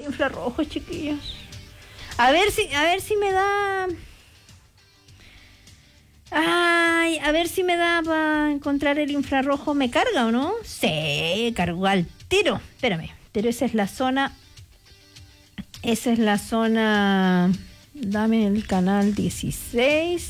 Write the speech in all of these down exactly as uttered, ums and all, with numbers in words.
infrarrojo, chiquillos. A ver si, a ver si me da... Ay, a ver si me da para encontrar el infrarrojo. ¿Me carga o no? Sí, cargó al tiro. Espérame, pero esa es la zona... Esa es la zona... Dame el canal dieciséis.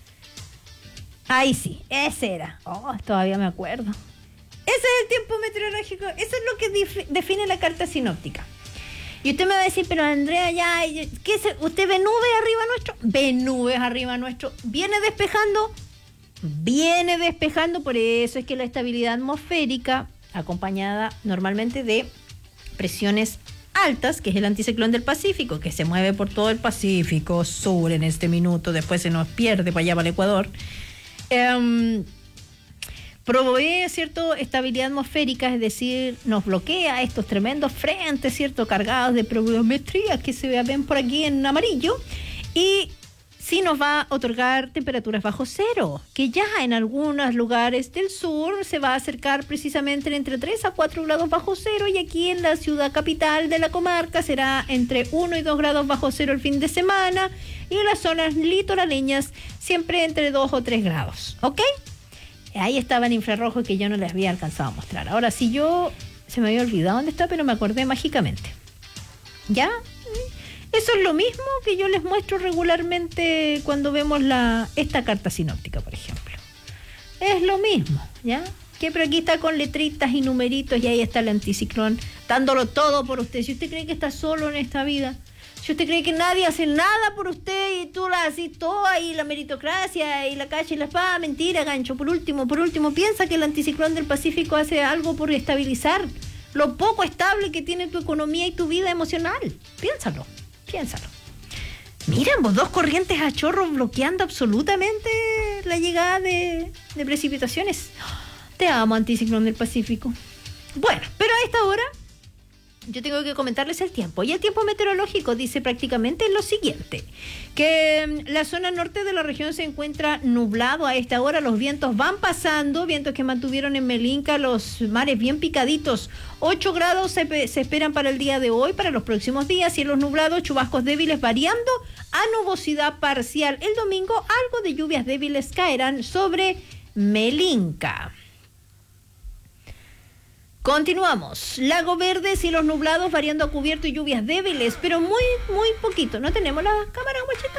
Ahí sí, ese era. Oh, todavía me acuerdo. Ese es el tiempo meteorológico. Eso es lo que dif- define la carta sinóptica. Y usted me va a decir, pero Andrea, ya, ¿qué es? ¿Usted ve nubes arriba nuestro? Ve nubes arriba nuestro. ¿Viene despejando? Viene despejando. Por eso es que la estabilidad atmosférica, acompañada normalmente de presiones altas, que es el anticiclón del Pacífico, que se mueve por todo el Pacífico Sur en este minuto, después se nos pierde para allá, para el Ecuador, eh, provee, ¿cierto?, estabilidad atmosférica, es decir, nos bloquea estos tremendos frentes, ¿cierto?, cargados de pluviometría que se ven por aquí en amarillo, y sí nos va a otorgar temperaturas bajo cero, que ya en algunos lugares del sur se va a acercar precisamente entre tres a cuatro grados bajo cero, y aquí en la ciudad capital de la comarca será entre uno y dos grados bajo cero el fin de semana, y en las zonas litoraleñas siempre entre dos o tres grados, ¿ok? Ahí estaba en infrarrojo que yo no les había alcanzado a mostrar. Ahora sí, yo se me había olvidado dónde está, pero me acordé mágicamente. ¿Ya? Eso es lo mismo que yo les muestro regularmente cuando vemos la esta carta sinóptica, por ejemplo. Es lo mismo, ¿ya? Que pero aquí está con letritas y numeritos y ahí está el anticiclón dándolo todo por usted. Si usted cree que está solo en esta vida, si usted cree que nadie hace nada por usted y tú la haces toda y la meritocracia y la cacha y la espada, mentira, gancho. Por último, por último, piensa que el anticiclón del Pacífico hace algo por estabilizar lo poco estable que tiene tu economía y tu vida emocional. Piénsalo, piénsalo. Miren, vos, dos corrientes a chorro bloqueando absolutamente la llegada de, de precipitaciones. Te amo, anticiclón del Pacífico. Bueno, pero a esta hora yo tengo que comentarles el tiempo. Y el tiempo meteorológico dice prácticamente lo siguiente, que la zona norte de la región se encuentra nublado a esta hora, los vientos van pasando, vientos que mantuvieron en Melinca los mares bien picaditos. ocho grados se, se esperan para el día de hoy, para los próximos días, cielos nublados, chubascos débiles variando a nubosidad parcial. El domingo algo de lluvias débiles caerán sobre Melinca. Continuamos. Lago Verde, cielos nublados, variando a cubierto y lluvias débiles, pero muy, muy poquito. ¿No tenemos la cámara, guachita?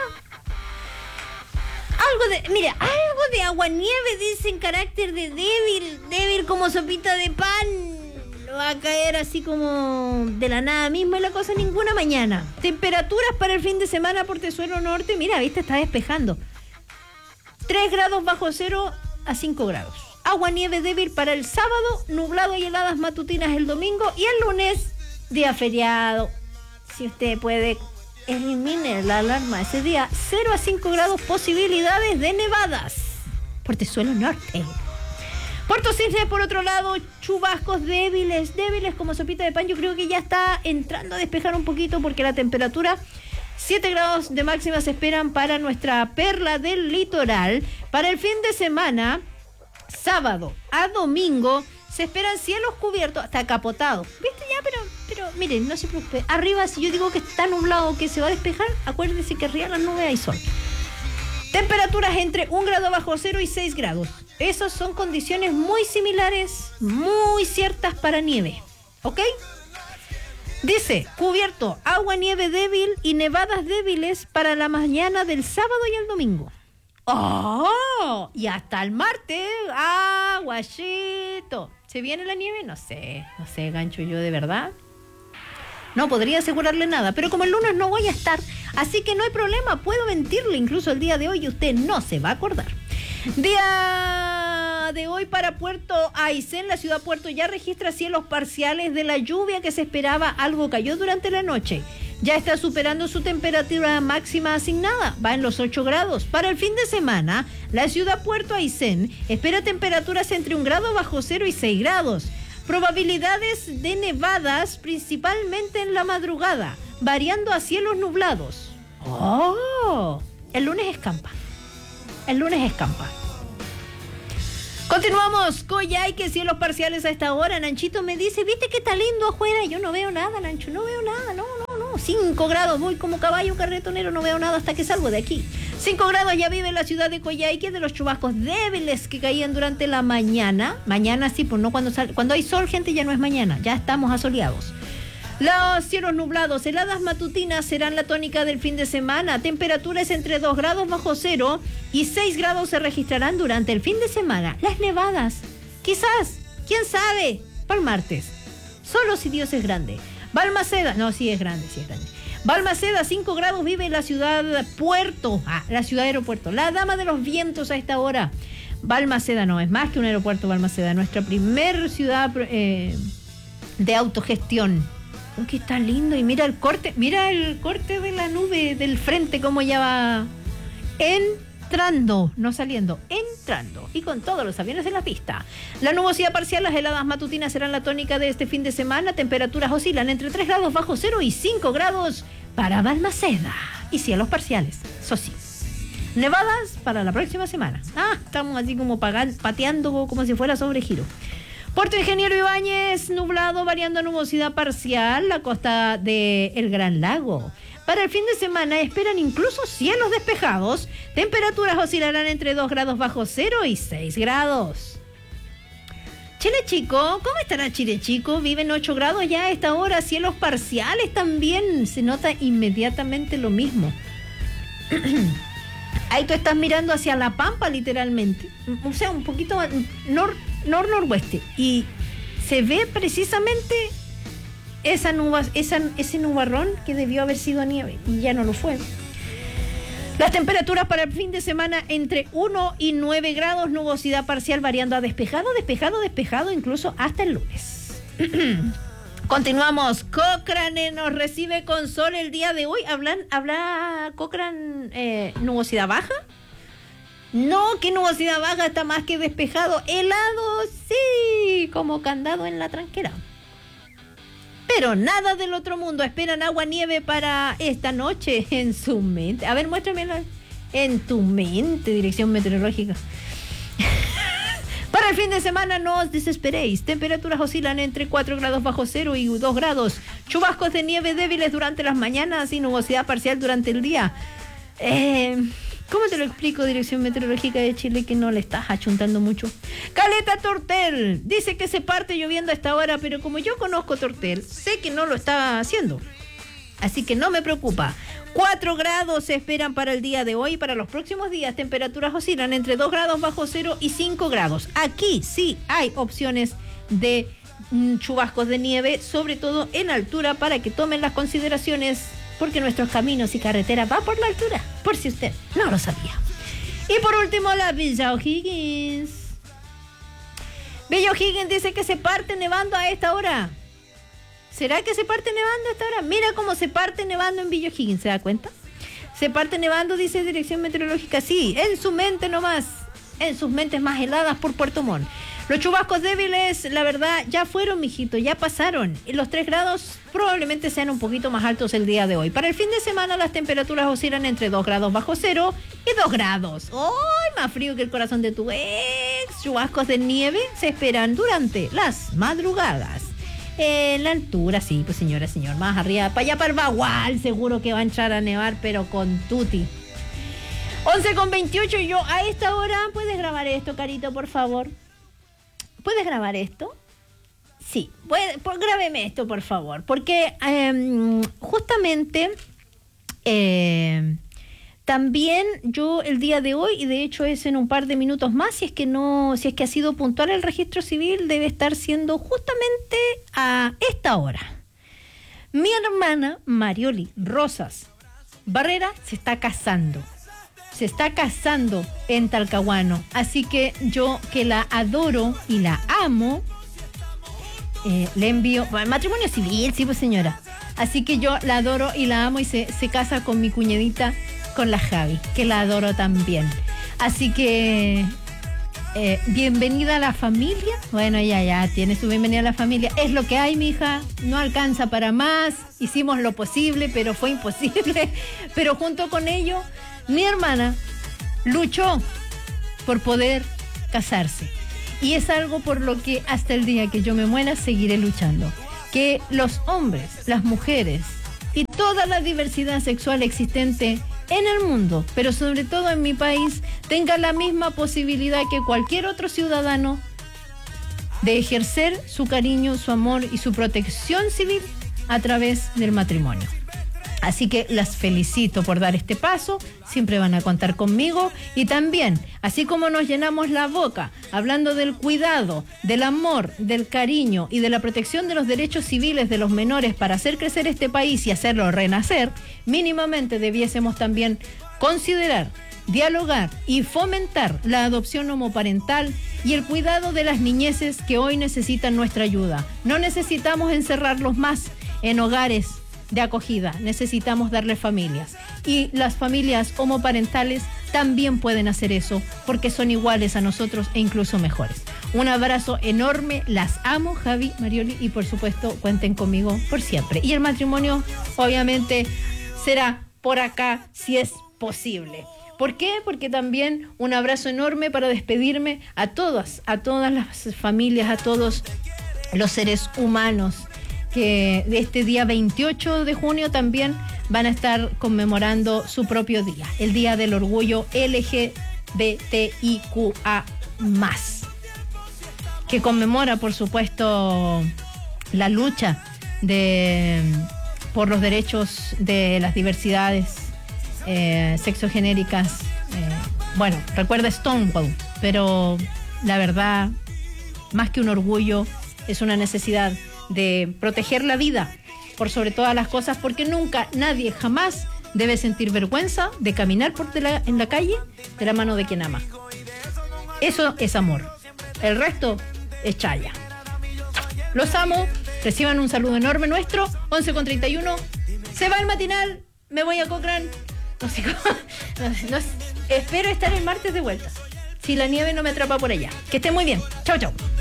Algo de, mira, algo de aguanieve, dice en carácter de débil, débil como sopita de pan. Va a caer así como de la nada misma y la cosa ninguna mañana. Temperaturas para el fin de semana por Tesuelo Norte, mira, viste, está despejando. tres grados bajo cero a cinco grados. Agua nieve débil para el sábado, nublado y heladas matutinas el domingo y el lunes, día feriado. Si usted puede, elimine la alarma ese día. cero a cinco grados, posibilidades de nevadas. Portezuelo Norte. Puerto Cisne, por otro lado, chubascos débiles, débiles como sopita de pan. Yo creo que ya está entrando a despejar un poquito porque la temperatura, siete grados de máxima se esperan para nuestra perla del litoral. Para el fin de semana, sábado a domingo, se esperan cielos cubiertos, hasta capotados. ¿Viste ya? Pero, pero miren, no se preocupe. Arriba, si yo digo que está nublado, que se va a despejar, acuérdense que arriba de las nubes hay sol. Temperaturas entre un grado bajo cero y seis grados. Esas son condiciones muy similares, muy ciertas para nieve. ¿Ok? Dice, cubierto, agua, nieve débil y nevadas débiles para la mañana del sábado y el domingo. ¡Oh! Y hasta el martes. ¡Ah, guachito! ¿Se viene la nieve? No sé, no sé, gancho, yo de verdad no podría asegurarle nada, pero como el lunes no voy a estar, así que no hay problema, puedo mentirle incluso el día de hoy y usted no se va a acordar. Día de hoy para Puerto Aysén, la ciudad Puerto ya registra cielos parciales de la lluvia que se esperaba, algo cayó durante la noche. Ya está superando su temperatura máxima asignada, va en los ocho grados. Para el fin de semana, la ciudad Puerto Aysén espera temperaturas entre un grado bajo cero y seis grados. Probabilidades de nevadas principalmente en la madrugada, variando a cielos nublados. ¡Oh! El lunes escampa. El lunes escampa. Continuamos. Coyhaique, cielos parciales a esta hora. Nanchito me dice, ¿viste que está lindo afuera? Yo no veo nada, Nancho, no veo nada, no, no. cinco grados, voy como caballo carretonero, no veo nada hasta que salgo de aquí. cinco grados ya vive en la ciudad de Coyhaique de los chubascos débiles que caían durante la mañana. Mañana sí, pues no cuando sal, cuando hay sol, gente, ya no es mañana, ya estamos asoleados. Los cielos nublados, heladas matutinas serán la tónica del fin de semana. Temperaturas entre dos grados bajo cero y seis grados se registrarán durante el fin de semana. Las nevadas, quizás, quién sabe, para el martes. Solo si Dios es grande. Balmaceda, no, sí es grande, sí es grande. Balmaceda, cinco grados, vive en la ciudad puerto, ah, la ciudad aeropuerto. La dama de los vientos a esta hora. Balmaceda no, es más que un aeropuerto Balmaceda, nuestra primer ciudad eh, de autogestión. Oh, que está lindo, y mira el corte, mira el corte de la nube del frente, como ya va entrando, no saliendo, entrando, y con todos los aviones en la pista. La nubosidad parcial, las heladas matutinas serán la tónica de este fin de semana. Temperaturas oscilan entre tres grados bajo cero y cinco grados para Balmaceda. Y cielos parciales, eso sí. Nevadas para la próxima semana. Ah, estamos así como pagando, pateando como si fuera sobre giro. Puerto Ingeniero Ibáñez, nublado, variando a nubosidad parcial, la costa del Gran Lago. Para el fin de semana esperan incluso cielos despejados. Temperaturas oscilarán entre dos grados bajo cero y seis grados. Chile Chico, ¿cómo estará Chile Chico? Viven ocho grados ya a esta hora, cielos parciales también. Se nota inmediatamente lo mismo. Ahí tú estás mirando hacia La Pampa, literalmente. O sea, un poquito nor, nor-noroeste. Y se ve precisamente esa nuba, esa, ese nubarrón que debió haber sido nieve. Y ya no lo fue. Las temperaturas para el fin de semana entre uno y nueve grados. Nubosidad parcial variando a despejado, despejado, despejado, incluso hasta el lunes. Continuamos. Cochrane nos recibe con sol el día de hoy. ¿Hablan, ¿Habla Cochrane eh, nubosidad baja? No, que nubosidad baja, está más que despejado. Helado, sí, como candado en la tranquera. Pero nada del otro mundo. Esperan agua nieve para esta noche en su mente. A ver, muéstrame la, en tu mente, Dirección Meteorológica. Para el fin de semana no os desesperéis. Temperaturas oscilan entre cuatro grados bajo cero y dos grados. Chubascos de nieve débiles durante las mañanas y nubosidad parcial durante el día. Eh, ¿Cómo te lo explico, Dirección Meteorológica de Chile, que no le estás achuntando mucho? Caleta Tortel dice que se parte lloviendo a esta hora, pero como yo conozco Tortel, sé que no lo está haciendo. Así que no me preocupa. cuatro grados se esperan para el día de hoy y para los próximos días. Temperaturas oscilan entre dos grados bajo cero y cinco grados. Aquí sí hay opciones de mm, chubascos de nieve, sobre todo en altura, para que tomen las consideraciones, porque nuestros caminos y carreteras van por la altura, por si usted no lo sabía. Y por último, la Villa O'Higgins. Villa O'Higgins dice que se parte nevando a esta hora. ¿Será que se parte nevando a esta hora? Mira cómo se parte nevando en Villa O'Higgins, ¿se da cuenta? Se parte nevando, dice Dirección Meteorológica, sí, en su mente nomás, en sus mentes más heladas por Puerto Montt. Los chubascos débiles, la verdad, ya fueron, mijito, ya pasaron. Y los tres grados probablemente sean un poquito más altos el día de hoy. Para el fin de semana las temperaturas oscilan entre dos grados bajo cero y dos grados. ¡Ay, más frío que el corazón de tu ex! Chubascos de nieve se esperan durante las madrugadas. En la altura, sí, pues señora, señor, más arriba, para allá para el Bagual, seguro que va a entrar a nevar, pero con tuti. once con veintiocho, yo a esta hora, ¿puedes grabar esto, Carito, por favor? ¿Puedes grabar esto? Sí, puede, pues, grábeme esto, por favor, porque eh, justamente eh, también yo el día de hoy, y de hecho es en un par de minutos más, si es que no, si es que ha sido puntual el registro civil, debe estar siendo justamente a esta hora. Mi hermana Marioli Rosas Barrera se está casando. Se está casando en Talcahuano. Así que yo, que la adoro y la amo, eh, le envío... Bueno, matrimonio civil, sí, pues señora. Así que yo la adoro y la amo y se, se casa con mi cuñadita, con la Javi, que la adoro también. Así que... Eh, bienvenida a la familia. Bueno, ya, ya, tiene su bienvenida a la familia. Es lo que hay, mija. No alcanza para más. Hicimos lo posible, pero fue imposible. Pero junto con ello, mi hermana luchó por poder casarse. Y es algo por lo que hasta el día que yo me muera seguiré luchando. Que los hombres, las mujeres, y toda la diversidad sexual existente en el mundo, pero sobre todo en mi país, tenga la misma posibilidad que cualquier otro ciudadano de ejercer su cariño, su amor y su protección civil a través del matrimonio. Así que las felicito por dar este paso, siempre van a contar conmigo y también, así como nos llenamos la boca hablando del cuidado, del amor, del cariño y de la protección de los derechos civiles de los menores para hacer crecer este país y hacerlo renacer, mínimamente debiésemos también considerar, dialogar y fomentar la adopción homoparental y el cuidado de las niñeces que hoy necesitan nuestra ayuda. No necesitamos encerrarlos más en hogares de acogida, necesitamos darles familias. Y las familias homoparentales también pueden hacer eso porque son iguales a nosotros e incluso mejores. Un abrazo enorme, las amo, Javi, Marioli, y por supuesto cuenten conmigo por siempre. Y el matrimonio obviamente será por acá si es posible. ¿Por qué? Porque también un abrazo enorme para despedirme a todas, a todas las familias, a todos los seres humanos que de este día veintiocho de junio también van a estar conmemorando su propio día, el Día del Orgullo L G B T I Q A más, que conmemora, por supuesto, la lucha de, por los derechos de las diversidades eh, sexogenéricas. Eh, bueno, recuerda Stonewall, pero la verdad, más que un orgullo, es una necesidad de proteger la vida por sobre todas las cosas, porque nunca, nadie, jamás debe sentir vergüenza de caminar por de la, en la calle de la mano de quien ama. Eso es amor. El resto es chaya. Los amo. Reciban un saludo enorme nuestro. once con treinta y uno. Se va el matinal. Me voy a Cochrane. No sé cómo. No, no, espero estar el martes de vuelta, si la nieve no me atrapa por allá. Que esté muy bien. Chau, chau.